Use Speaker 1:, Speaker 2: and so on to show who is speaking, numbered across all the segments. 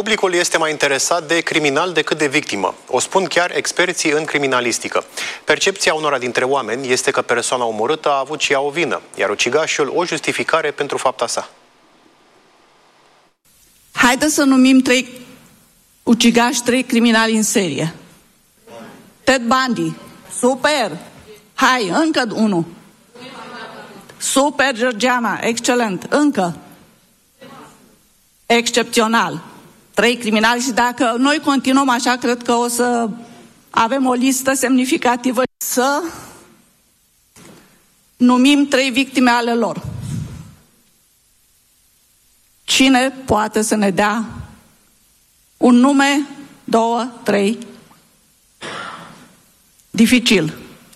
Speaker 1: Publicul este mai interesat de criminal decât de victimă. O spun chiar experții în criminalistică. Percepția unora dintre oameni este că persoana omorâtă a avut și ea o vină, iar ucigașul o justificare pentru fapta sa.
Speaker 2: Haideți să numim 3 ucigași, 3 criminali în serie. Ted Bundy. Super! Hai, încă 1. Super, Georgiana. Excelent. Încă. Excepțional. 3 criminali și dacă noi continuăm așa, cred că o să avem o listă semnificativă. Să numim 3 victime ale lor. Cine poate să ne dea un nume, 2, 3? Dificil.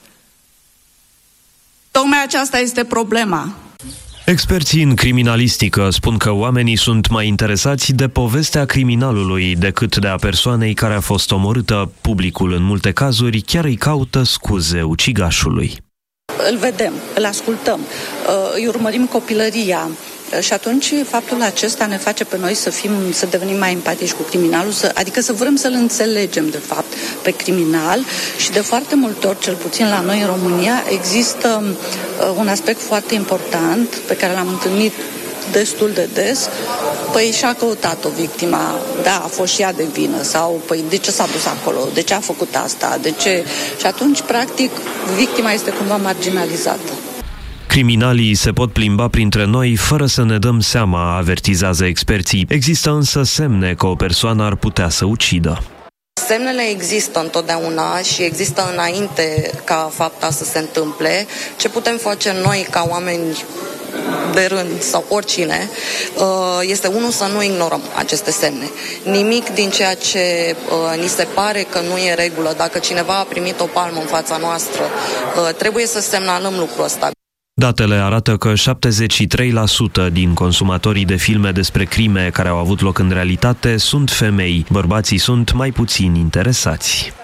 Speaker 2: Tocmai aceasta este problema.
Speaker 3: Experții în criminalistică spun că oamenii sunt mai interesați de povestea criminalului decât de a persoanei care a fost omorâtă. Publicul, în multe cazuri, chiar îi caută scuze ucigașului.
Speaker 2: Îl vedem, îl ascultăm, îi urmărim copilăria. Și atunci faptul acesta ne face pe noi să devenim mai empatici cu criminalul, adică să vrem să-l înțelegem de fapt pe criminal și de foarte multe ori, cel puțin la noi în România, există un aspect foarte important pe care l-am întâlnit destul de des. Păi și-a căutat-o victima, da, a fost și ea de vină, sau păi de ce s-a dus acolo, de ce a făcut asta, de ce... Și atunci, practic, victima este cumva marginalizată.
Speaker 3: Criminalii se pot plimba printre noi fără să ne dăm seama, avertizează experții. Există însă semne că o persoană ar putea să ucidă.
Speaker 4: Semnele există întotdeauna și există înainte ca fapta să se întâmple. Ce putem face noi ca oameni de rând sau oricine este unul să nu ignorăm aceste semne. Nimic din ceea ce ni se pare că nu e regulă. Dacă cineva a primit o palmă în fața noastră, trebuie să semnalăm lucrul ăsta.
Speaker 3: Datele arată că 73% din consumatorii de filme despre crime care au avut loc în realitate sunt femei. Bărbații sunt mai puțin interesați.